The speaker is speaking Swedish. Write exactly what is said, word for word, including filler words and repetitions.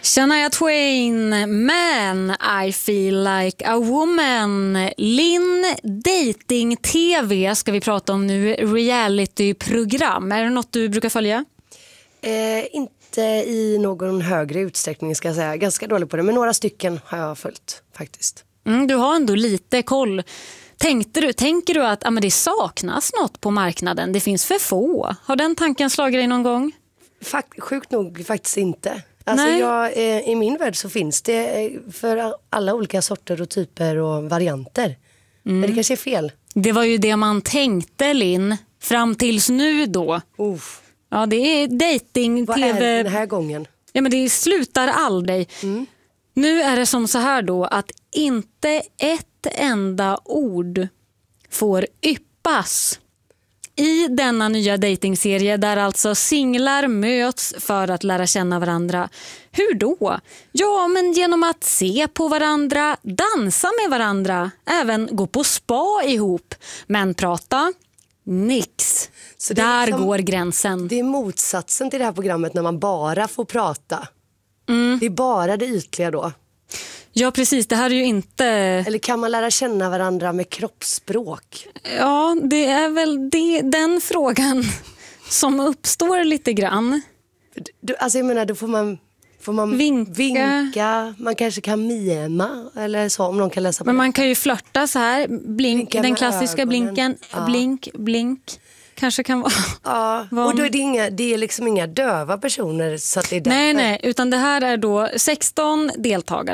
Shania Twain, Man, I feel like a woman. Linn, dating-tv ska vi prata om nu, reality-program. Är det något du brukar följa? Eh, inte i någon högre utsträckning ska jag säga. Ganska dålig på det, men några stycken har jag följt faktiskt. Mm, du har ändå lite koll. Tänkte du, tänker du att ja, men det saknas något på marknaden? Det finns för få. Har den tanken slagit dig någon gång? Fakt, sjukt nog faktiskt inte. Alltså jag, eh, i min värld så finns det eh, för alla olika sorter och typer och varianter. Mm. Men det kanske är fel. Det var ju det man tänkte, Linn. Fram tills nu då. Uff. Ja, det är dating, Vad tv. är det den här gången? Ja, men det slutar aldrig. Mm. Nu är det som så här då att inte ett enda ord får yppas i denna nya datingserie där alltså singlar möts för att lära känna varandra. Hur då? Ja, men genom att se på varandra, dansa med varandra, även gå på spa ihop. Men prata? Nix. Så där liksom, går gränsen. Det är motsatsen till det här programmet när man bara får prata. Mm. Det är bara det ytliga då. Ja, precis. Det här är ju inte... Eller kan man lära känna varandra med kroppsspråk? Ja, det är väl det, den frågan som uppstår lite grann. Du, alltså jag menar, då får man, får man vinka. vinka. Man kanske kan mima eller så om någon kan läsa på. Men det. Man kan ju flirta så här. Blink, den klassiska ögonen. Blinken. Ja. Blink, blink. Kanske kan vara... Ja, och då är det, inga, det är liksom inga döva personer så att det är Nej, nej, utan det här är då sexton deltagare